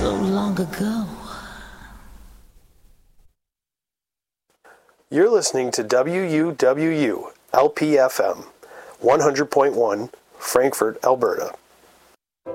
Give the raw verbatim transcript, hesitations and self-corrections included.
so long ago. You're listening to W U W U L P F M, one hundred point one, Frankfurt, Alberta.